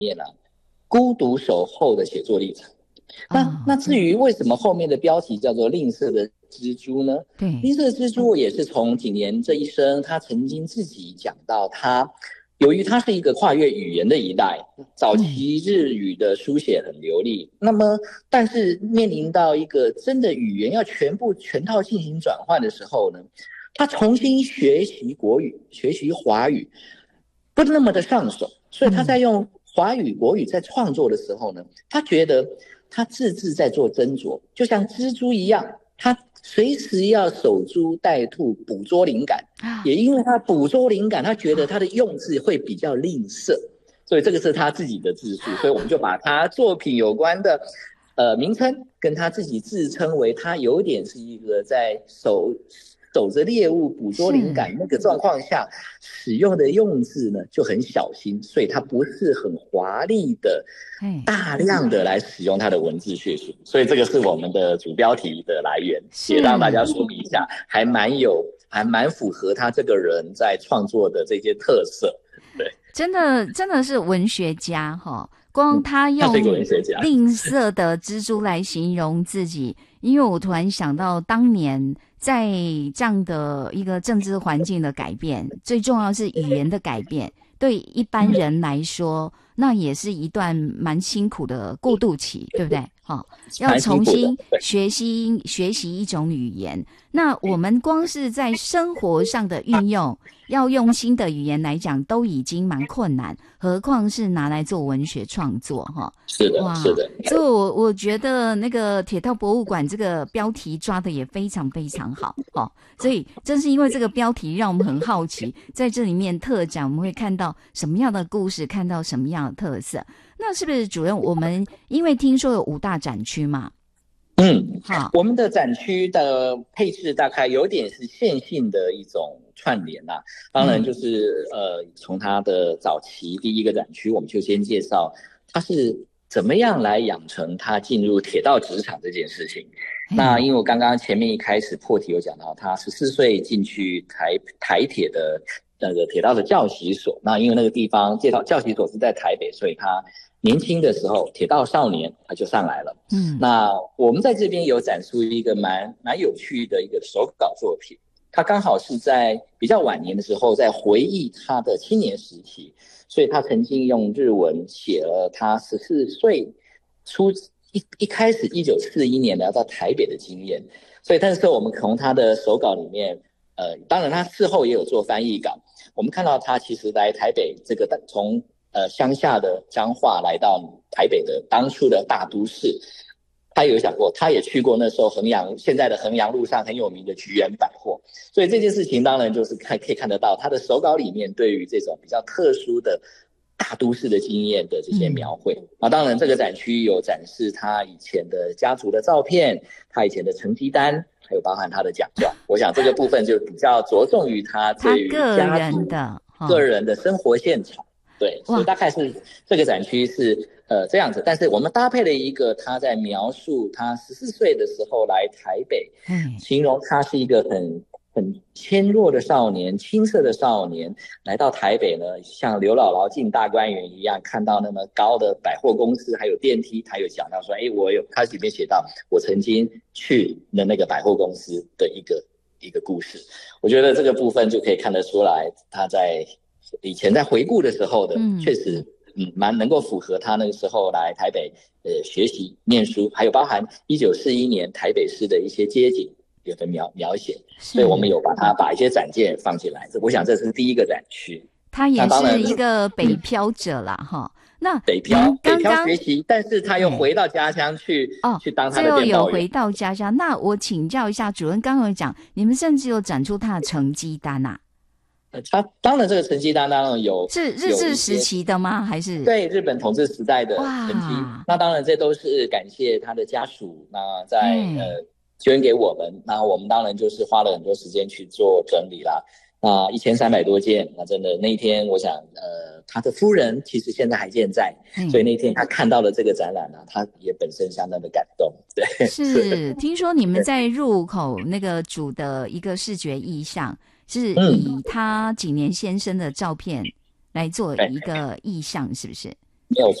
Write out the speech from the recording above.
面啊，孤独守候的写作历程。那至于为什么后面的标题叫做吝啬的蜘蛛呢？ 对， 吝啬的蜘蛛也是从景年这一生，他曾经自己讲到由于他是一个跨越语言的一代，早期日语的书写很流利，那么但是面临到一个真的语言要全套进行转换的时候呢，他重新学习国语，学习华语，不那么的上手，所以他在用华语国语在创作的时候呢，他觉得他字字在做斟酌，就像蜘蛛一样，他随时要守株待兔，捕捉灵感。也因为他捕捉灵感，他觉得他的用字会比较吝啬，所以这个是他自己的自述，所以我们就把他作品有关的名称跟他自己自称为他有点是一个在守着猎物捕捉灵感那个状况下使用的用字呢就很小心，所以他不是很华丽的大量的来使用他的文字叙述，所以这个是我们的主标题的来源，也让大家说明一下，还蛮符合他这个人在创作的这些特色。对， 真的是文学家哈，光他用吝啬的蜘蛛来形容自己，因为我突然想到当年在这样的一个政治环境的改变，最重要是语言的改变，对一般人来说那也是一段蛮辛苦的过渡期，对不对？要重新学习一种语言，那我们光是在生活上的运用，要用新的语言来讲都已经蛮困难，何况是拿来做文学创作哈。 是的，是的。 所以我觉得那个铁道博物馆这个标题抓的也非常非常好所以正是因为这个标题让我们很好奇，在这里面特展我们会看到什么样的故事，看到什么样的特色。那是不是主任，我们因为听说有5大展区嘛？ 好，我们的展区的配置大概有点是线性的一种串联啦。当然就是从它的早期第一个展区，我们就先介绍它是怎么样来养成他进入铁道职场这件事情。那因为我刚刚前面一开始破题有讲到，他14岁进去台铁的那个铁道的教习所，那因为那个地方教习所是在台北，所以他年轻的时候铁道少年他就上来了。那我们在这边有展出一个蛮有趣的一个手稿作品，他刚好是在比较晚年的时候在回忆他的青年时期，所以他曾经用日文写了他14岁一开始1941年来到台北的经验，所以但是我们从他的手稿里面当然他事后也有做翻译稿，我们看到他其实来台北这个从乡下的彰化来到台北的当初的大都市，他有想过，他也去过那时候现在的衡阳路上很有名的菊园百货，所以这件事情当然就是可以看得到他的手稿里面对于这种比较特殊的大都市的经验的这些描绘。当然这个展区有展示他以前的家族的照片，他以前的成绩单，还有包含他的奖状。我想这个部分就比较着重于他对于家族个人的生活现场。对，所以大概是这个展区是这样子，但是我们搭配了一个他在描述他14岁的时候来台北，形容他是一个很纤弱的少年，青涩的少年，来到台北呢，像刘姥姥进大观园一样，看到那么高的百货公司，还有电梯，他有讲到说，他里面写到我曾经去的那个百货公司的一个故事。我觉得这个部分就可以看得出来，他在以前在回顾的时候的，确实蛮能够符合他那个时候来台北学习念书，还有包含1941年台北市的一些街景有的描写，所以我们有把一些展件放进来，我想这是第一个展区。 他也是一个北漂者啦哈。那北漂学习，但是他又回到家乡去当他的电报员。最后有回到家乡。那我请教一下主任，刚刚有讲你们甚至有展出他的成绩单啊？ 他当然这个成绩单当然是日治时期的吗？还是对日本统治时代的成绩？那当然这都是感谢他的家属，那在捐给我们，那我们当然就是花了很多时间去做整理啦。那1300多件，那真的那一天我想他的夫人其实现在还健在，所以那天他看到了这个展览呢，他也本身相当的感动。对， 是听说你们在入口那个主的一个视觉意象是以他景年先生的照片来做一个意象，是不是？ 没有